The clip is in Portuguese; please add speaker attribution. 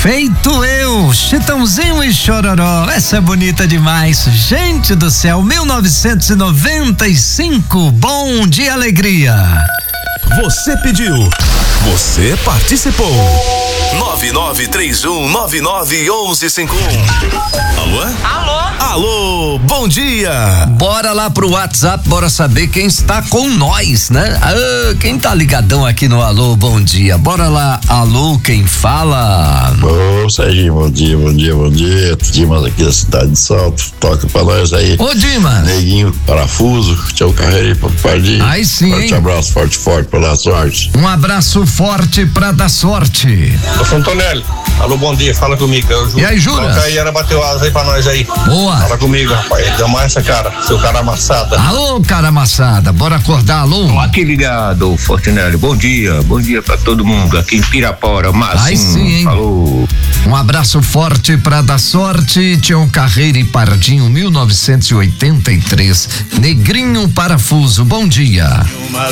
Speaker 1: Feito eu, Chitãozinho e Chororó, essa é bonita demais, gente do céu, 1995, bom dia, alegria.
Speaker 2: Você pediu, você participou. 9931991151. Alô?
Speaker 3: Alô?
Speaker 2: Alô, bom dia.
Speaker 1: Bora lá pro WhatsApp, bora saber quem está com nós, né? Quem tá ligadão aqui no Alô, bom dia. Bora lá, alô, quem fala?
Speaker 4: Ô, Serginho, bom dia. Dimas aqui da cidade de Salto, toca pra nós aí.
Speaker 1: Ô, Dimas.
Speaker 4: Neguinho, Parafuso, Tchau Carreira e Papardinho.
Speaker 1: Aí sim,
Speaker 4: forte
Speaker 1: hein?
Speaker 4: Abraço, forte pra dar sorte.
Speaker 1: Um abraço forte pra dar sorte.
Speaker 5: Ô, Santonelli, alô, bom dia, fala comigo.
Speaker 1: E aí, Júlia?
Speaker 5: Toca aí, era bateu asa aí pra nós aí.
Speaker 1: Boa.
Speaker 5: Fala comigo, rapaz, deu mais essa cara, seu cara amassada.
Speaker 1: Alô, cara amassada, bora acordar, alô?
Speaker 6: Aqui ligado, Fortinelli, bom dia pra todo mundo, aqui em Pirapora, Marcinho.
Speaker 1: Aí sim, hein?
Speaker 6: Falou.
Speaker 1: Um abraço forte pra dar sorte, Tião Carreira e Pardinho, 1983, Negrinho Parafuso, bom dia.